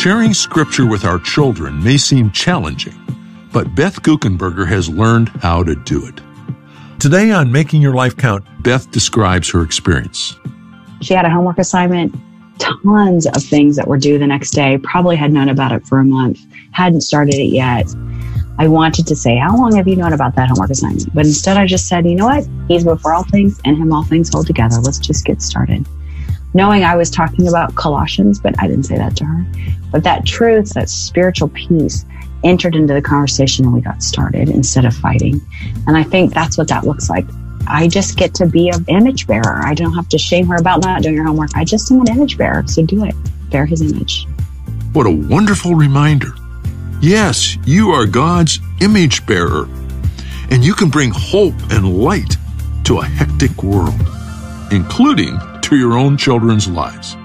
Sharing scripture with our children may seem challenging, but Beth Guckenberger has learned how to do it. Today on Making Your Life Count, Beth describes her experience. She had a homework assignment, tons of things that were due the next day, probably had known about it for a month, hadn't started it yet. I wanted to say, how long have you known about that homework assignment? But instead I just said, you know what? He's before all things, and him all things hold together. Let's just get started. Knowing I was talking about Colossians, but I didn't say that to her. But that truth, that spiritual peace, entered into the conversation and we got started instead of fighting. And I think that's what that looks like. I just get to be an image bearer. I don't have to shame her about not doing her homework. I just am an image bearer. So do it. Bear his image. What a wonderful reminder. Yes, you are God's image bearer, and you can bring hope and light to a hectic world, including to your own children's lives.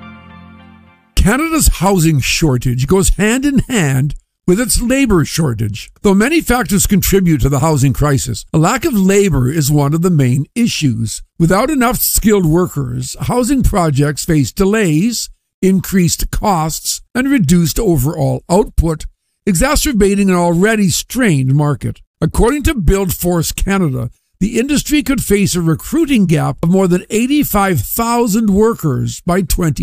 Canada's housing shortage goes hand in hand with its labor shortage. Though many factors contribute to the housing crisis, a lack of labor is one of the main issues. Without enough skilled workers, housing projects face delays, increased costs, and reduced overall output, exacerbating an already strained market. According to BuildForce Canada, the industry could face a recruiting gap of more than 85,000 workers by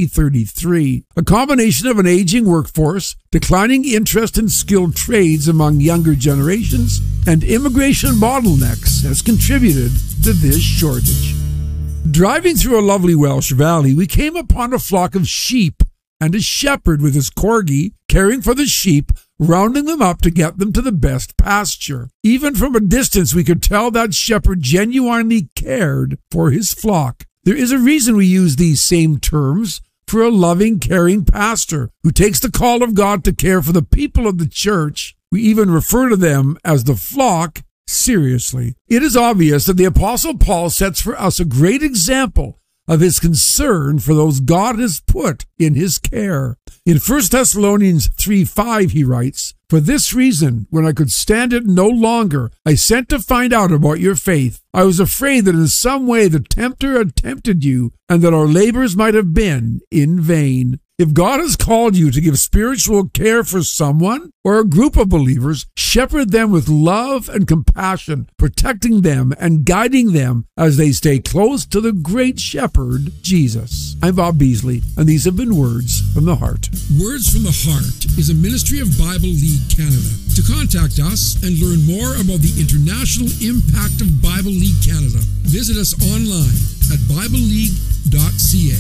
2033. A combination of an aging workforce, declining interest in skilled trades among younger generations, and immigration bottlenecks has contributed to this shortage. Driving through a lovely Welsh valley, we came upon a flock of sheep and a shepherd with his corgi caring for the sheep, rounding them up to get them to the best pasture. Even from a distance, we could tell that shepherd genuinely cared for his flock. There is a reason we use these same terms for a loving, caring pastor who takes the call of God to care for the people of the church. We even refer to them as the flock seriously. It is obvious that the Apostle Paul sets for us a great example of his concern for those God has put in his care. In 1 Thessalonians 3:5, he writes, "For this reason, when I could stand it no longer, I sent to find out about your faith. I was afraid that in some way the tempter had tempted you, and that our labors might have been in vain." If God has called you to give spiritual care for someone or a group of believers, shepherd them with love and compassion, protecting them and guiding them as they stay close to the great shepherd, Jesus. I'm Bob Beasley, and these have been Words from the Heart. Words from the Heart is a ministry of Bible League Canada. To contact us and learn more about the international impact of Bible League Canada, visit us online at BibleLeague.ca.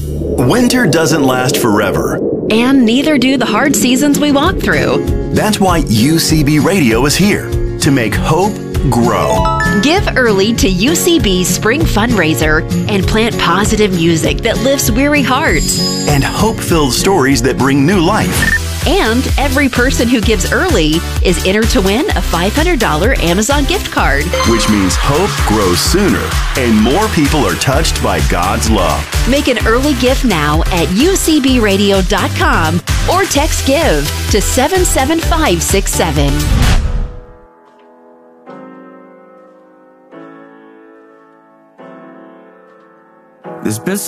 Winter doesn't last forever. And neither do the hard seasons we walk through. That's why UCB Radio is here to make hope grow. Give early to UCB's spring fundraiser and plant positive music that lifts weary hearts. And hope-filled stories that bring new life. And every person who gives early is entered to win a $500 Amazon gift card. Which means hope grows sooner and more people are touched by God's love. Make an early gift now at ucbradio.com or text GIVE to 77567. There's been